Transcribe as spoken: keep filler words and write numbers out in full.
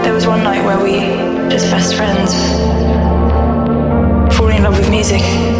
There was one night where we, as best friends, falling in love with music.